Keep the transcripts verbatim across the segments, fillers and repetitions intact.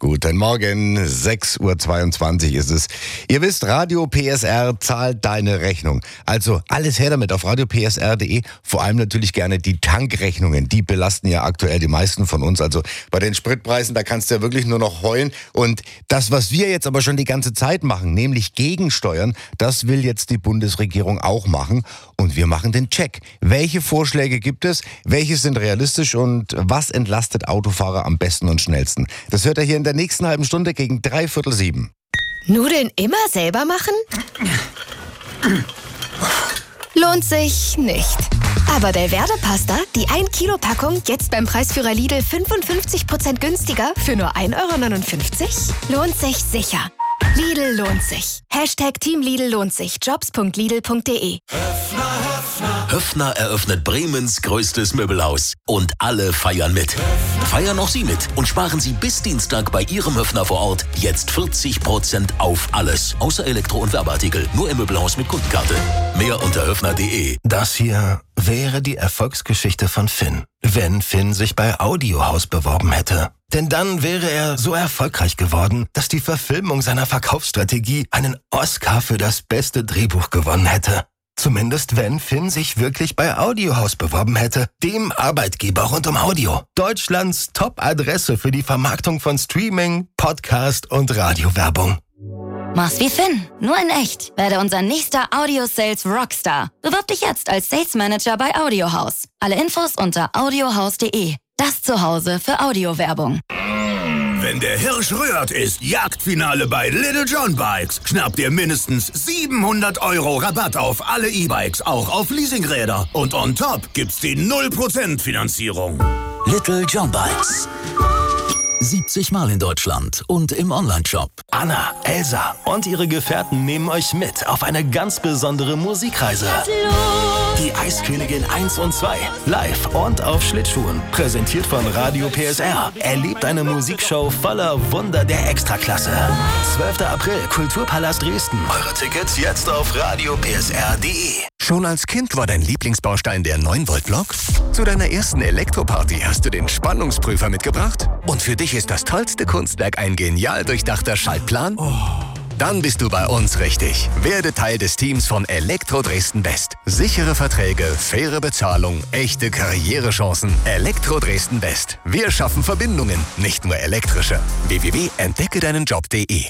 Guten Morgen, sechs Uhr zweiundzwanzig ist es. Ihr wisst, Radio P S R zahlt deine Rechnung. Also alles her damit auf radio p s r punkt d e. Vor allem natürlich gerne die Tankrechnungen. Die belasten ja aktuell die meisten von uns. Also bei den Spritpreisen, da kannst du ja wirklich nur noch heulen. Und das, was wir jetzt aber schon die ganze Zeit machen, nämlich gegensteuern, das will jetzt die Bundesregierung auch machen. Und wir machen den Check. Welche Vorschläge gibt es? Welche sind realistisch? Und was entlastet Autofahrer am besten und schnellsten? Das hört ihr hier in der nächsten halben Stunde gegen dreiviertel sieben. Nudeln immer selber machen? Lohnt sich nicht. Aber Belverde-Pasta, die ein Kilo Packung, jetzt beim Preisführer Lidl fünfundfünfzig Prozent günstiger für nur ein Euro neunundfünfzig? Lohnt sich sicher. Lidl lohnt sich. Hashtag Team Lidl lohnt sich. jobs punkt lidl punkt de. Höffner, Höffner. Höffner eröffnet Bremens größtes Möbelhaus. Und alle feiern mit. Höffner. Feiern auch Sie mit und sparen Sie bis Dienstag bei Ihrem Höffner vor Ort jetzt vierzig Prozent auf alles. Außer Elektro- und Werbeartikel. Nur im Möbelhaus mit Kundenkarte. Mehr unter höffner punkt de. Das hier wäre die Erfolgsgeschichte von Finn, wenn Finn sich bei Audiohaus beworben hätte. Denn dann wäre er so erfolgreich geworden, dass die Verfilmung seiner Verkaufsstrategie einen Oscar für das beste Drehbuch gewonnen hätte. Zumindest wenn Finn sich wirklich bei Audiohaus beworben hätte, dem Arbeitgeber rund um Audio. Deutschlands Top-Adresse für die Vermarktung von Streaming, Podcast und Radiowerbung. Mach's wie Finn, nur in echt. Werde unser nächster Audio-Sales Rockstar. Bewirb dich jetzt als Sales Manager bei Audiohaus. Alle Infos unter audiohaus punkt de. Das Zuhause für Audiowerbung. Wenn der Hirsch rührt, ist Jagdfinale bei Little John Bikes. Schnappt ihr mindestens siebenhundert Euro Rabatt auf alle E-Bikes, auch auf Leasingräder. Und on top gibt's die null Prozent Finanzierung. Little John Bikes. siebzig Mal in Deutschland und im Onlineshop. Anna, Elsa und ihre Gefährten nehmen euch mit auf eine ganz besondere Musikreise. Die Eiskönigin eins und zwei. Live und auf Schlittschuhen. Präsentiert von Radio P S R. Erlebt eine Musikshow voller Wunder der Extraklasse. zwölfter April, Kulturpalast Dresden. Eure Tickets jetzt auf radio p s r punkt de. Schon als Kind war dein Lieblingsbaustein der neun Volt Block? Zu deiner ersten Elektroparty hast du den Spannungsprüfer mitgebracht? Und für dich ist das tollste Kunstwerk ein genial durchdachter Schaltplan? Oh. Dann bist du bei uns richtig. Werde Teil des Teams von Elektro Dresden West. Sichere Verträge, faire Bezahlung, echte Karrierechancen. Elektro Dresden West. Wir schaffen Verbindungen, nicht nur elektrische. w w w punkt entdecke deinen job punkt de.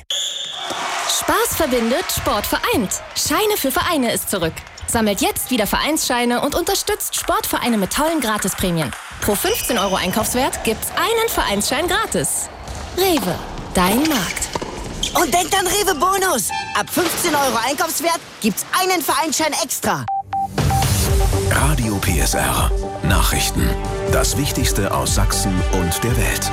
Spaß verbindet, Sport vereint. Scheine für Vereine ist zurück. Sammelt jetzt wieder Vereinsscheine und unterstützt Sportvereine mit tollen Gratisprämien. Pro fünfzehn Euro Einkaufswert gibt's einen Vereinsschein gratis. Rewe, dein Markt. Und denkt an Rewe Bonus. Ab fünfzehn Euro Einkaufswert gibt's einen Vereinsschein extra. Radio P S R. Nachrichten. Das Wichtigste aus Sachsen und der Welt.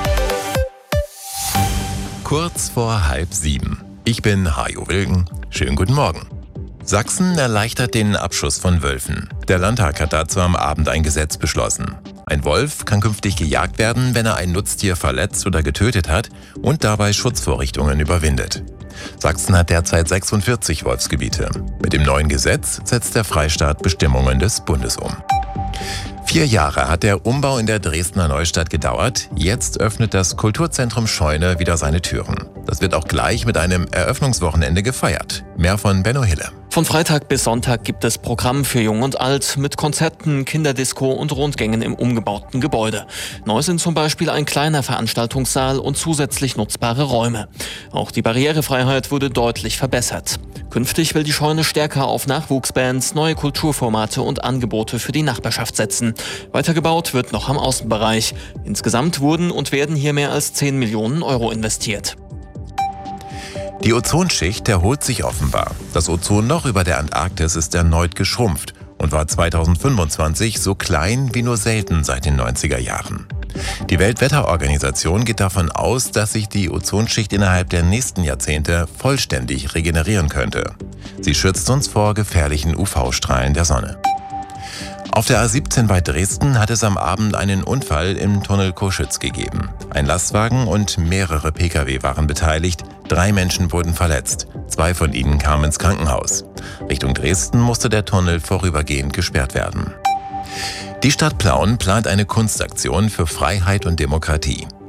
Kurz vor halb sieben. Ich bin Hajo Wilken. Schönen guten Morgen. Sachsen erleichtert den Abschuss von Wölfen. Der Landtag hat dazu am Abend ein Gesetz beschlossen. Ein Wolf kann künftig gejagt werden, wenn er ein Nutztier verletzt oder getötet hat und dabei Schutzvorrichtungen überwindet. Sachsen hat derzeit sechsundvierzig Wolfsgebiete. Mit dem neuen Gesetz setzt der Freistaat Bestimmungen des Bundes um. Vier Jahre hat der Umbau in der Dresdner Neustadt gedauert. Jetzt öffnet das Kulturzentrum Scheune wieder seine Türen. Das wird auch gleich mit einem Eröffnungswochenende gefeiert. Mehr von Benno Hille. Von Freitag bis Sonntag gibt es Programm für Jung und Alt mit Konzerten, Kinderdisco und Rundgängen im umgebauten Gebäude. Neu sind zum Beispiel ein kleiner Veranstaltungssaal und zusätzlich nutzbare Räume. Auch die Barrierefreiheit wurde deutlich verbessert. Künftig will die Scheune stärker auf Nachwuchsbands, neue Kulturformate und Angebote für die Nachbarschaft setzen. Weitergebaut wird noch am Außenbereich. Insgesamt wurden und werden hier mehr als zehn Millionen Euro investiert. Die Ozonschicht erholt sich offenbar. Das Ozonloch über der Antarktis ist erneut geschrumpft und war zweitausendfünfundzwanzig so klein wie nur selten seit den neunziger Jahren. Die Weltwetterorganisation geht davon aus, dass sich die Ozonschicht innerhalb der nächsten Jahrzehnte vollständig regenerieren könnte. Sie schützt uns vor gefährlichen U V-Strahlen der Sonne. Auf der A siebzehn bei Dresden hat es am Abend einen Unfall im Tunnel Coschütz gegeben. Ein Lastwagen und mehrere Pkw waren beteiligt. Drei Menschen wurden verletzt. Zwei von ihnen kamen ins Krankenhaus. Richtung Dresden musste der Tunnel vorübergehend gesperrt werden. Die Stadt Plauen plant eine Kunstaktion für Freiheit und Demokratie.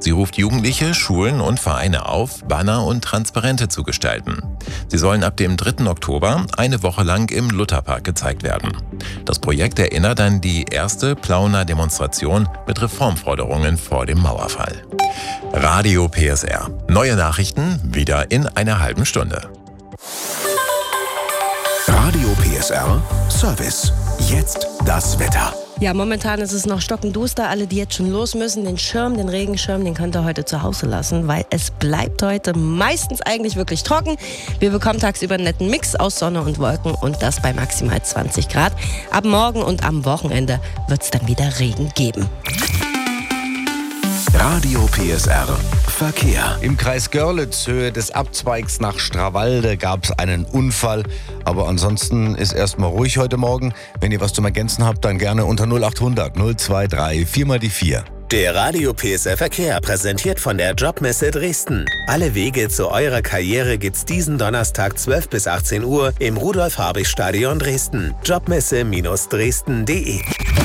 Sie ruft Jugendliche, Schulen und Vereine auf, Banner und Transparente zu gestalten. Sie sollen ab dem dritten Oktober eine Woche lang im Lutherpark gezeigt werden. Das Projekt erinnert an die erste Plauener Demonstration mit Reformforderungen vor dem Mauerfall. Radio P S R. Neue Nachrichten wieder in einer halben Stunde. Radio P S R Service. Jetzt das Wetter. Ja, momentan ist es noch stockenduster. Alle, die jetzt schon los müssen, den Schirm, den Regenschirm, den könnt ihr heute zu Hause lassen, weil es bleibt heute meistens eigentlich wirklich trocken. Wir bekommen tagsüber einen netten Mix aus Sonne und Wolken und das bei maximal zwanzig Grad. Ab morgen und am Wochenende wird es dann wieder Regen geben. Radio P S R Verkehr. Im Kreis Görlitz, Höhe des Abzweigs nach Strawalde, gab es einen Unfall. Aber ansonsten ist erstmal ruhig heute Morgen. Wenn ihr was zum Ergänzen habt, dann gerne unter null acht hundert null zwei drei vier mal die vier. Der Radio P S R Verkehr präsentiert von der Jobmesse Dresden. Alle Wege zu eurer Karriere gibt's diesen Donnerstag zwölf bis achtzehn Uhr im Rudolf-Habich-Stadion Dresden. Jobmesse Dresden punkt de.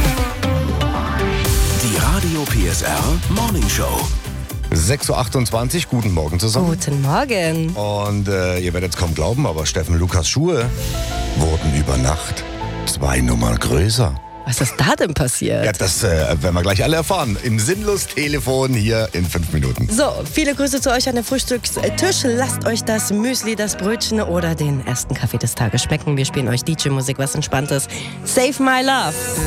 Die Radio P S R Morning Show. sechs Uhr achtundzwanzig, guten Morgen zusammen. Guten Morgen. Und äh, ihr werdet es kaum glauben, aber Steffen Lukas Schuhe wurden über Nacht zwei Nummern größer. Was ist da denn passiert? Ja, das äh, werden wir gleich alle erfahren. Im Sinnlos-Telefon hier in fünf Minuten. So, viele Grüße zu euch an den Frühstückstisch. Lasst euch das Müsli, das Brötchen oder den ersten Kaffee des Tages schmecken. Wir spielen euch D J-Musik, was Entspanntes. Save My Love.